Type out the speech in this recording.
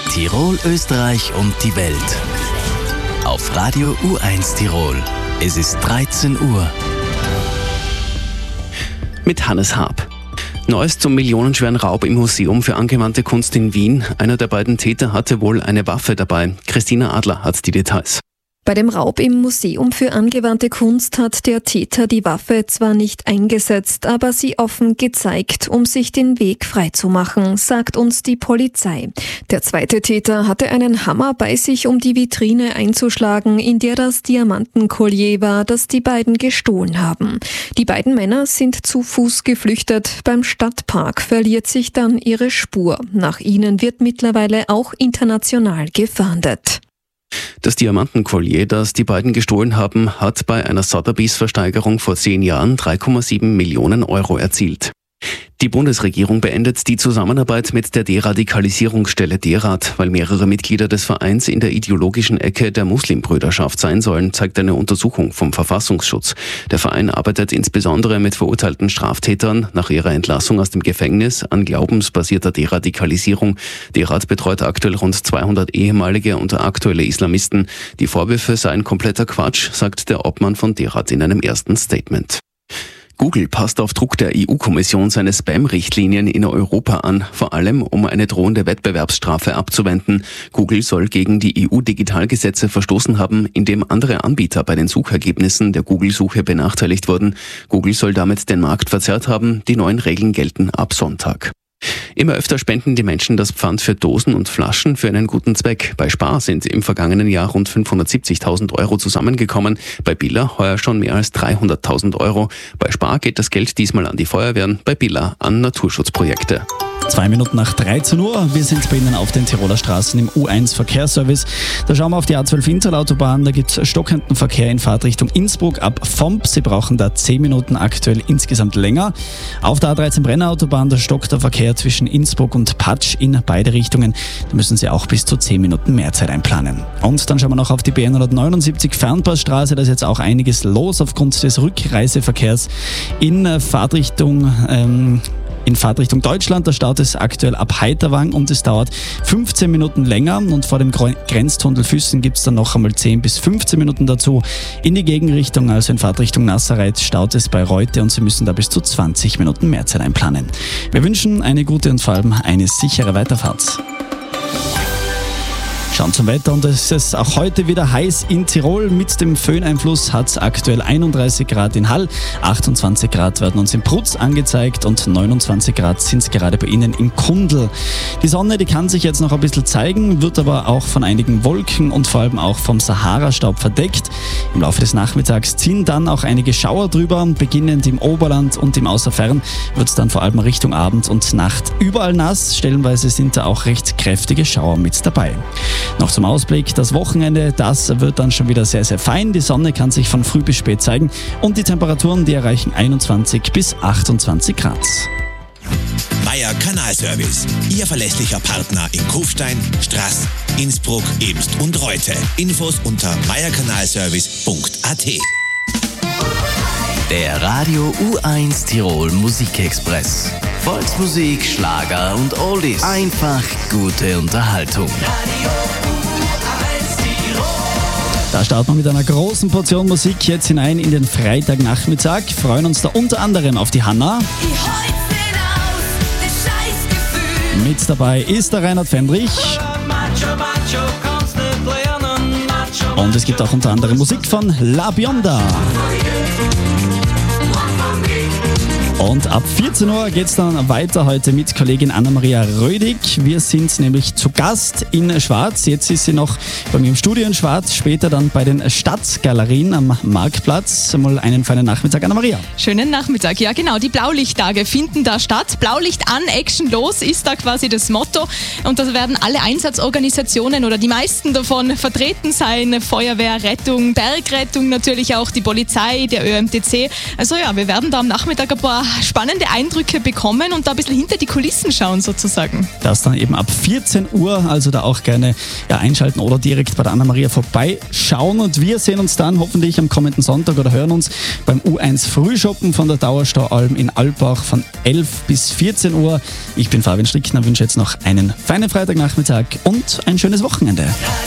Tirol, Österreich und die Welt. Auf Radio U1 Tirol. Es ist 13 Uhr. Mit Hannes Haab. Neues zum millionenschweren Raub im Museum für angewandte Kunst in Wien. Einer der beiden Täter hatte wohl eine Waffe dabei. Christina Adler hat die Details. Bei dem Raub im Museum für angewandte Kunst hat der Täter die Waffe zwar nicht eingesetzt, aber sie offen gezeigt, um sich den Weg freizumachen, sagt uns die Polizei. Der zweite Täter hatte einen Hammer bei sich, um die Vitrine einzuschlagen, in der das Diamantenkollier war, das die beiden gestohlen haben. Die beiden Männer sind zu Fuß geflüchtet. Beim Stadtpark verliert sich dann ihre Spur. Nach ihnen wird mittlerweile auch international gefahndet. Das Diamantenkollier, das die beiden gestohlen haben, hat bei einer Sotheby's-Versteigerung vor 10 Jahren 3,7 Millionen Euro erzielt. Die Bundesregierung beendet die Zusammenarbeit mit der Deradikalisierungsstelle DERAD, weil mehrere Mitglieder des Vereins in der ideologischen Ecke der Muslimbrüderschaft sein sollen, zeigt eine Untersuchung vom Verfassungsschutz. Der Verein arbeitet insbesondere mit verurteilten Straftätern nach ihrer Entlassung aus dem Gefängnis an glaubensbasierter Deradikalisierung. DERAD betreut aktuell rund 200 ehemalige und aktuelle Islamisten. Die Vorwürfe seien kompletter Quatsch, sagt der Obmann von DERAD in einem ersten Statement. Google passt auf Druck der EU-Kommission seine Spam-Richtlinien in Europa an, vor allem um eine drohende Wettbewerbsstrafe abzuwenden. Google soll gegen die EU-Digitalgesetze verstoßen haben, indem andere Anbieter bei den Suchergebnissen der Google-Suche benachteiligt wurden. Google soll damit den Markt verzerrt haben. Die neuen Regeln gelten ab Sonntag. Immer öfter spenden die Menschen das Pfand für Dosen und Flaschen für einen guten Zweck. Bei Spar sind im vergangenen Jahr rund 570.000 Euro zusammengekommen, bei Billa heuer schon mehr als 300.000 Euro. Bei Spar geht das Geld diesmal an die Feuerwehren, bei Billa an Naturschutzprojekte. 2 Minuten nach 13 Uhr. Wir sind bei Ihnen auf den Tiroler Straßen im U1 Verkehrsservice. Da schauen wir auf die A12 Innstal-Autobahn. Da gibt es stockenden Verkehr in Fahrtrichtung Innsbruck ab Vomp. Sie brauchen da 10 Minuten aktuell insgesamt länger. Auf der A13 Brenner-Autobahn, da stockt der Verkehr zwischen Innsbruck und Patsch in beide Richtungen. Da müssen Sie auch bis zu 10 Minuten mehr Zeit einplanen. Und dann schauen wir noch auf die B179 Fernpassstraße. Da ist jetzt auch einiges los aufgrund des Rückreiseverkehrs in Fahrtrichtung Deutschland. Da staut es aktuell ab Heiterwang und es dauert 15 Minuten länger. Und vor dem Grenztunnel Füssen gibt es dann noch einmal 10 bis 15 Minuten dazu. In die Gegenrichtung, also in Fahrtrichtung Nazareth, staut es bei Reute und Sie müssen da bis zu 20 Minuten mehr Zeit einplanen. Wir wünschen eine gute und vor allem eine sichere Weiterfahrt. Schauen zum Wetter und es ist auch heute wieder heiß in Tirol. Mit dem Föhneinfluss hat es aktuell 31 Grad in Hall, 28 Grad werden uns in Prutz angezeigt und 29 Grad sind es gerade bei Ihnen in Kundl. Die Sonne, die kann sich jetzt noch ein bisschen zeigen, wird aber auch von einigen Wolken und vor allem auch vom Sahara-Staub verdeckt. Im Laufe des Nachmittags ziehen dann auch einige Schauer drüber. Beginnend im Oberland und im Außerfern wird es dann vor allem Richtung Abend und Nacht überall nass. Stellenweise sind da auch recht kräftige Schauer mit dabei. Noch zum Ausblick, das Wochenende, das wird dann schon wieder sehr, sehr fein. Die Sonne kann sich von früh bis spät zeigen und die Temperaturen, die erreichen 21 bis 28 Grad. Meier Kanalservice, Ihr verlässlicher Partner in Kufstein, Straß, Innsbruck, Ebst und Reute. Infos unter meierkanalservice.at. Der Radio U1 Tirol Musikexpress. Volksmusik, Schlager und Oldies. Einfach gute Unterhaltung. Radio U1 Tirol. Da starten wir mit einer großen Portion Musik jetzt hinein in den Freitagnachmittag. Freuen uns da unter anderem auf die Hanna. Mit dabei ist der Reinhard Fendrich. Und es gibt auch unter anderem Musik von La Bionda. Und ab 14 Uhr geht es dann weiter heute mit Kollegin Anna-Maria Rödig. Wir sind nämlich zu Gast in Schwarz. Jetzt ist sie noch bei mir im Studio in Schwarz, später dann bei den Stadtgalerien am Marktplatz. Mal einen feinen Nachmittag, Anna-Maria. Schönen Nachmittag, ja genau. Die Blaulichttage finden da statt. Blaulicht an, Action los ist da quasi das Motto. Und da werden alle Einsatzorganisationen oder die meisten davon vertreten sein. Feuerwehr, Rettung, Bergrettung, natürlich auch die Polizei, der ÖMTC. Also ja, wir werden da am Nachmittag ein paar spannende Eindrücke bekommen und da ein bisschen hinter die Kulissen schauen sozusagen. Das dann eben ab 14 Uhr, also da auch gerne einschalten oder direkt bei der Anna-Maria vorbeischauen. Und wir sehen uns dann hoffentlich am kommenden Sonntag oder hören uns beim U1 Frühshoppen von der Dauerstaualm in Alpbach von 11 bis 14 Uhr. Ich bin Fabian Strickner, wünsche jetzt noch einen feinen Freitagnachmittag und ein schönes Wochenende.